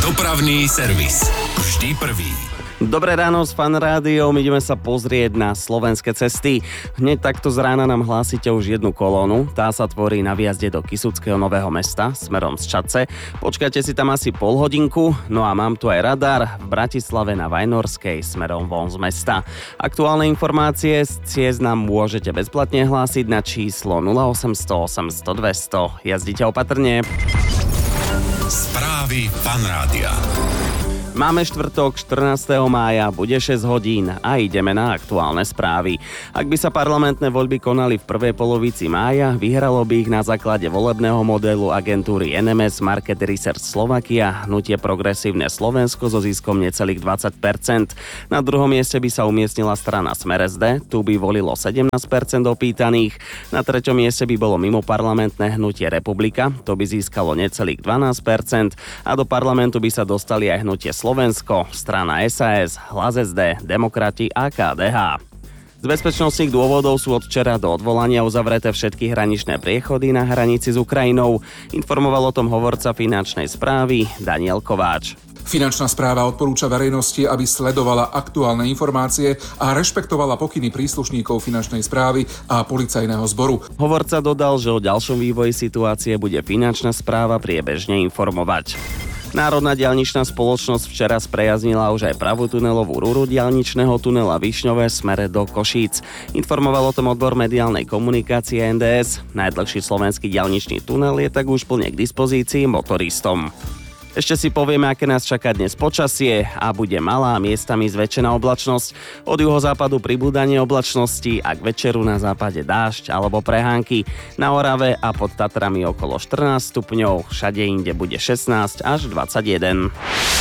Dopravný servis. Vždy prvý. Dobré ráno s Fan Rádiom, ideme sa pozrieť na slovenské cesty. Hneď takto z rána nám hlásite už jednu kolónu. Tá sa tvorí na výjazde do Kysuckého Nového Mesta smerom z Čadce. Počkajte si tam asi pol hodinku. No a mám tu aj radar v Bratislave na Vajnorskej smerom von z mesta. Aktuálne informácie z ciest nám môžete bezplatne hlásiť na číslo 0800 800 200. Jazdite opatrne. Správy Fan Rádia. Máme štvrtok, 14. mája, bude 6 hodín a ideme na aktuálne správy. Ak by sa parlamentné voľby konali v prvej polovici mája, vyhralo by ich na základe volebného modelu agentúry NMS Market Research Slovakia hnutie Progresívne Slovensko so ziskom necelých 20%. Na druhom mieste by sa umiestnila strana Smer SD, tu by volilo 17% opýtaných. Na treťom mieste by bolo mimoparlamentné hnutie Republika, to by získalo necelých 12% a do parlamentu by sa dostali aj hnutie Slovensko, strana SAS, Hlas SD, Demokrati a KDH. Z bezpečnostných dôvodov sú od včera do odvolania uzavreté všetky hraničné priechody na hranici s Ukrajinou. Informoval o tom hovorca finančnej správy Daniel Kováč. Finančná správa odporúča verejnosti, aby sledovala aktuálne informácie a rešpektovala pokyny príslušníkov finančnej správy a policajného zboru. Hovorca dodal, že o ďalšom vývoji situácie bude finančná správa priebežne informovať. Národná diaľničná spoločnosť včera sprejaznila už aj pravú tunelovú rúru diaľničného tunela Višňové smere do Košíc. Informoval o tom odbor mediálnej komunikácie NDS. Najdlhší slovenský diaľničný tunel je tak už plne k dispozícii motoristom. Ešte si povieme, aké nás čaká dnes počasie a bude malá miestami zväčšená oblačnosť. Od juhozápadu pribúdanie oblačnosti a k večeru na západe dážď alebo prehánky. Na Orave a pod Tatrami okolo 14 stupňov, všade inde bude 16 až 21.